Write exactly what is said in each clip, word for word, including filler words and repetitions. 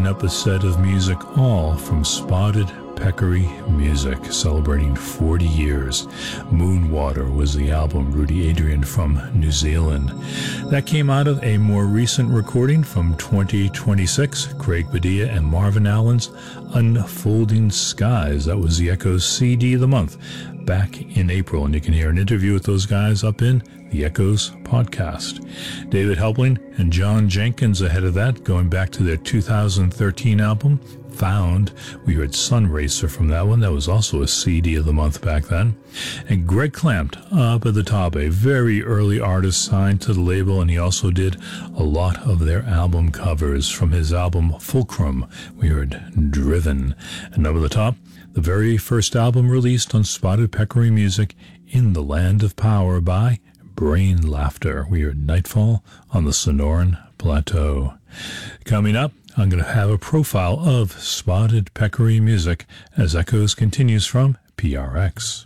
up a set of music all from Spotted Peccary Music, celebrating forty years. Moonwater was the album, Rudy Adrian from New Zealand. That came out of a more recent recording from twenty twenty-six, Craig Padilla and Marvin Allen's Unfolding Skies. That was the Echoes C D of the month back in April, and you can hear an interview with those guys up in the Echoes podcast. David Helpling and John Jenkins ahead of that, going back to their two thousand thirteen album, Found. We heard Sun Racer from that one. That was also a C D of the month back then. And Greg Clampt up at the top, a very early artist signed to the label, and he also did a lot of their album covers. From his album Fulcrum, we heard Driven. And up at the top, the very first album released on Spotted Peccary Music, In the Land of Power by Brain Laughter. We heard Nightfall on the Sonoran Plateau. Coming up, I'm going to have a profile of Spotted Peccary Music as Echoes continues from P R X.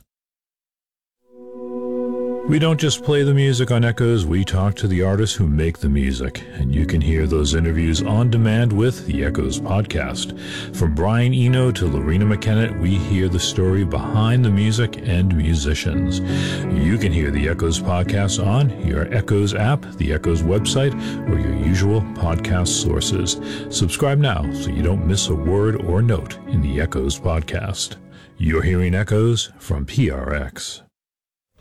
We don't just play the music on Echoes, we talk to the artists who make the music, and you can hear those interviews on demand with the Echoes podcast. From Brian Eno to Lorena McKenna, we hear the story behind the music and musicians. You can hear the Echoes podcast on your Echoes app, the Echoes website, or your usual podcast sources. Subscribe now so you don't miss a word or note in the Echoes podcast. You're hearing Echoes from P R X.